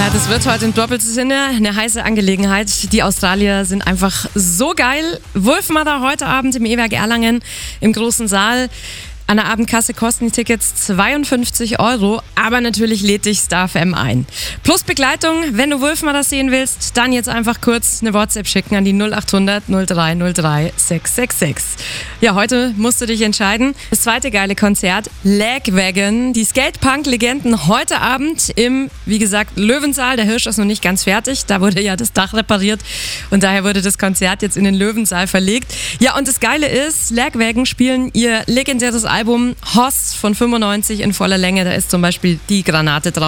Ja, das wird heute im doppelten Sinne eine heiße Angelegenheit. Die Australier sind einfach so geil. Wolfmother heute Abend im E-Werk Erlangen im großen Saal. An der Abendkasse kosten die Tickets 52 €, aber natürlich lädt dich Star FM ein. Plus Begleitung, wenn du Wolfmother sehen willst, dann jetzt einfach kurz eine WhatsApp schicken an die 0800 0303 666. Ja, heute musst du dich entscheiden. Das zweite geile Konzert, Lagwagon, die Skatepunk-Legenden heute Abend im, wie gesagt, Löwensaal. Der Hirsch ist noch nicht ganz fertig, da wurde ja das Dach repariert und daher wurde das Konzert jetzt in den Löwensaal verlegt. Ja, und das Geile ist, Lagwagon spielen ihr legendäres Album Hoss von 95 in voller Länge. Da ist zum Beispiel die Granate drauf.